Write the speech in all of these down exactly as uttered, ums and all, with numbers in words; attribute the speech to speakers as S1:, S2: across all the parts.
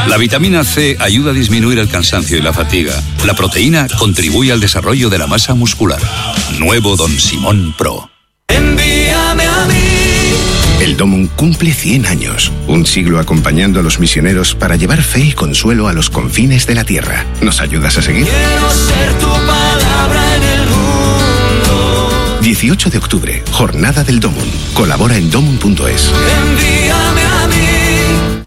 S1: La vitamina C ayuda a disminuir el cansancio y la fatiga. La proteína contribuye al desarrollo de la masa muscular. Nuevo Don Simón Pro.
S2: Envíame a mí.
S3: El Domum cumple cien años, un siglo acompañando a los misioneros para llevar fe y consuelo a los confines de la tierra. ¿Nos ayudas a seguir?
S2: Quiero ser tu palabra en el mundo.
S3: dieciocho de octubre, Jornada del Domum. Colabora en domum punto es.
S2: Envíame a mí.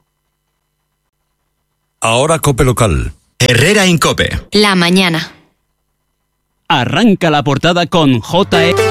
S4: Ahora Cope Local.
S5: Herrera Incope.
S6: La mañana.
S7: Arranca la portada con J E.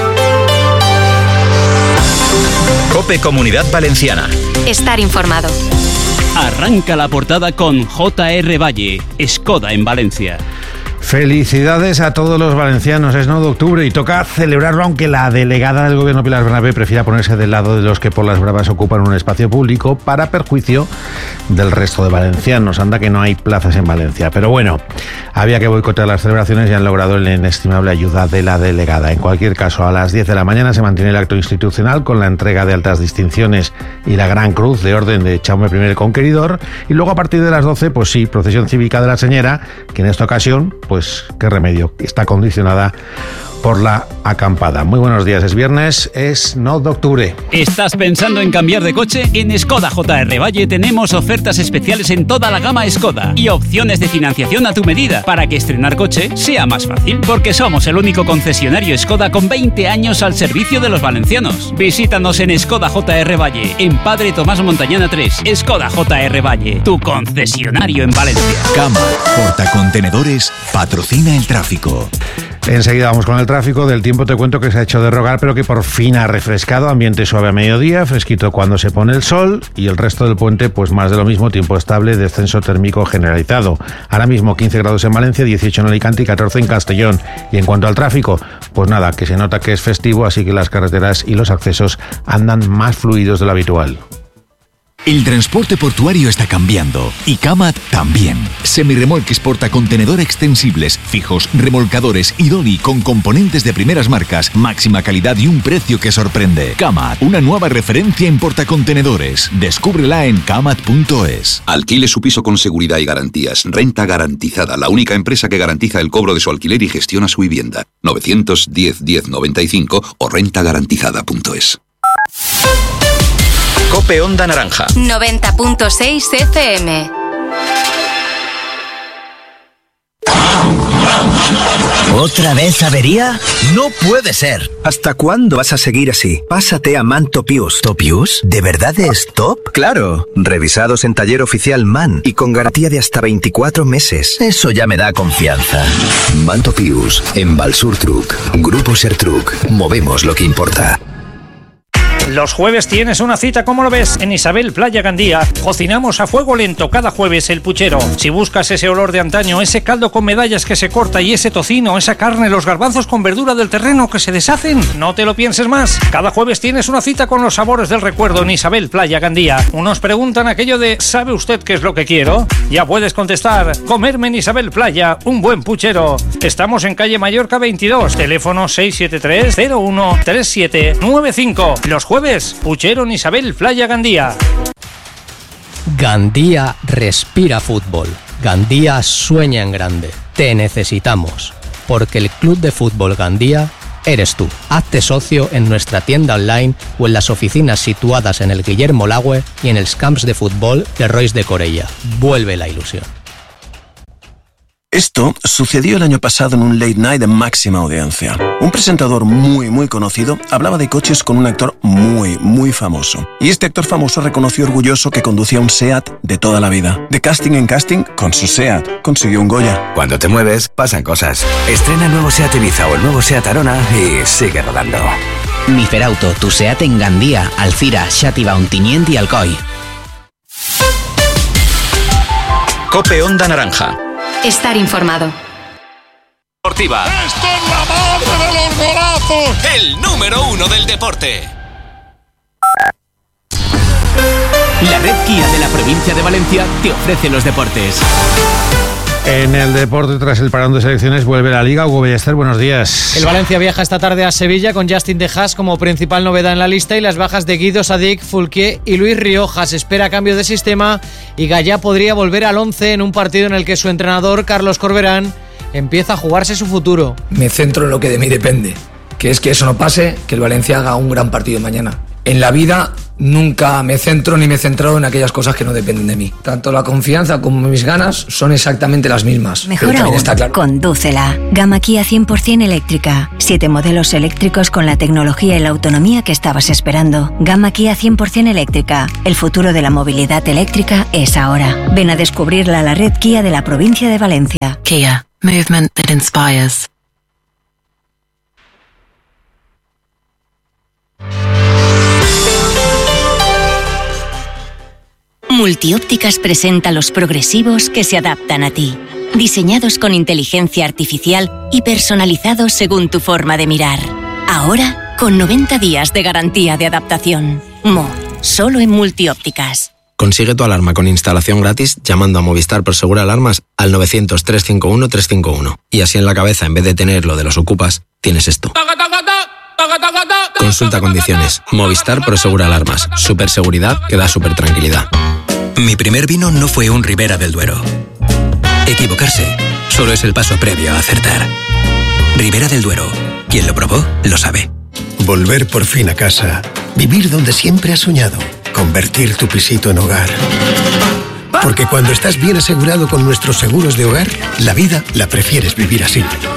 S5: Cope Comunidad Valenciana.
S6: Estar informado.
S7: Arranca la portada con J R Valle, Skoda en Valencia.
S8: Felicidades a todos los valencianos, es nueve de octubre y toca celebrarlo, aunque la delegada del gobierno Pilar Bernabé prefiera ponerse del lado de los que por las bravas ocupan un espacio público para perjuicio del resto de valencianos. Anda que no hay plazas en Valencia, pero bueno, había que boicotear las celebraciones y han logrado la inestimable ayuda de la delegada. En cualquier caso, a las diez de la mañana se mantiene el acto institucional con la entrega de altas distinciones y la Gran Cruz de Orden de Jaume primero el Conqueridor, y luego a partir de las doce, pues sí, procesión cívica de la Señera, que en esta ocasión, pues Pues qué remedio, está condicionada por la acampada. Muy buenos días, es viernes, es nueve de octubre.
S7: ¿Estás pensando en cambiar de coche? En Skoda J R Valle tenemos ofertas especiales en toda la gama Skoda y opciones de financiación a tu medida para que estrenar coche sea más fácil, porque somos el único concesionario Skoda con veinte años al servicio de los valencianos. Visítanos en Skoda J R Valle, en Padre Tomás Montañana tres. Skoda J R Valle, tu concesionario en Valencia.
S5: Cama, portacontenedores, patrocina el tráfico.
S8: Enseguida vamos con el tráfico. Del tiempo te cuento que se ha hecho de rogar, pero que por fin ha refrescado. Ambiente suave a mediodía, fresquito cuando se pone el sol, y el resto del puente, pues más de lo mismo, tiempo estable, descenso térmico generalizado. Ahora mismo quince grados en Valencia, dieciocho en Alicante y catorce en Castellón. Y en cuanto al tráfico, pues nada, que se nota que es festivo, así que las carreteras y los accesos andan más fluidos de lo habitual.
S5: El transporte portuario está cambiando y Camat también. Semirremolques portacontenedor extensibles, fijos, remolcadores y dolly con componentes de primeras marcas, máxima calidad y un precio que sorprende. Camat, una nueva referencia en portacontenedores. Descúbrela en camat punto es.
S1: Alquile su piso con seguridad y garantías. Renta Garantizada, la única empresa que garantiza el cobro de su alquiler y gestiona su vivienda. novecientos diez diez noventa y cinco o renta garantizada punto es.
S5: Cope Onda Naranja.
S6: noventa punto seis F M.
S9: ¿Otra vez avería? No puede ser. ¿Hasta cuándo vas a seguir así? Pásate a MAN Topius. ¿Topius? ¿De verdad es top? Claro. Revisados en taller oficial MAN y con garantía de hasta veinticuatro meses. Eso ya me da confianza.
S3: MAN Topius, en Balsur Truck. Grupo Sertruck. Movemos lo que importa.
S10: Los jueves tienes una cita, ¿cómo lo ves? En Isabel Playa Gandía. Cocinamos a fuego lento cada jueves el puchero. Si buscas ese olor de antaño, ese caldo con medallas que se corta y ese tocino, esa carne, los garbanzos con verdura del terreno que se deshacen, no te lo pienses más. Cada jueves tienes una cita con los sabores del recuerdo en Isabel Playa Gandía. Unos preguntan aquello de ¿sabe usted qué es lo que quiero? Ya puedes contestar: comerme en Isabel Playa un buen puchero. Estamos en calle Mallorca veintidós, teléfono seis siete tres cero uno tres siete nueve cinco. Los jueves puchero en Isabel Playa Gandía.
S11: Gandía respira fútbol. Gandía sueña en grande. Te necesitamos. Porque el Club de Fútbol Gandía eres tú. Hazte socio en nuestra tienda online o en las oficinas situadas en el Guillermo Lagüe y en els camps de fútbol de Rois de Corella. Vuelve la ilusión.
S12: Esto sucedió el año pasado en un late night de máxima audiencia. Un presentador muy, muy conocido hablaba de coches con un actor muy, muy famoso. Y este actor famoso reconoció orgulloso que conducía un SEAT de toda la vida. De casting en casting, con su SEAT, consiguió un Goya.
S13: Cuando te mueves, pasan cosas. Estrena el nuevo SEAT Ibiza o el nuevo SEAT Arona y sigue rodando.
S14: Miferauto, tu SEAT en Gandía, Alcira, Xàtiva, Ontinyent y Alcoi.
S5: Cope Onda Naranja.
S6: Estar informado.
S5: Deportiva.
S15: ¡Esto es la madre de los golazos!
S5: El número uno del deporte.
S7: La red Kia de la provincia de Valencia te ofrece los deportes.
S8: En el deporte, tras el parón de selecciones, vuelve la Liga. Hugo Ballester, buenos días.
S4: El Valencia viaja esta tarde a Sevilla con Justin De Haas como principal novedad en la lista y las bajas de Guido Sadik, Fulquier y Luis Rioja. Se espera cambio de sistema y Gallá podría volver al once en un partido en el que su entrenador, Carlos Corberán, empieza a jugarse su futuro.
S16: Me centro en lo que de mí depende, que es que eso no pase, que el Valencia haga un gran partido mañana. En la vida nunca me centro ni me he centrado en aquellas cosas que no dependen de mí. Tanto la confianza como mis ganas son exactamente las mismas.
S17: Mejor aún, está claro. Condúcela. Gama Kia cien por ciento eléctrica. Siete modelos eléctricos con la tecnología y la autonomía que estabas esperando. Gama Kia cien por ciento eléctrica. El futuro de la movilidad eléctrica es ahora. Ven a descubrirla a la red Kia de la provincia de Valencia.
S18: Kia. Movement that inspires.
S6: Multiópticas presenta los progresivos que se adaptan a ti. Diseñados con inteligencia artificial y personalizados según tu forma de mirar. Ahora, con noventa días de garantía de adaptación. Mo, solo en Multiópticas.
S19: Consigue tu alarma con instalación gratis llamando a Movistar Prosegur Alarmas al novecientos, trescientos cincuenta y uno, trescientos cincuenta y uno. Y así en la cabeza, en vez de tener lo de los ocupas, tienes esto. Consulta condiciones. Movistar Prosegur Alarmas. Super seguridad que da super tranquilidad.
S20: Mi primer vino no fue un Ribera del Duero. Equivocarse solo es el paso previo a acertar. Ribera del Duero. Quien lo probó, lo sabe.
S21: Volver por fin a casa. Vivir donde siempre has soñado. Convertir tu pisito en hogar. Porque cuando estás bien asegurado con nuestros seguros de hogar, la vida la prefieres vivir así.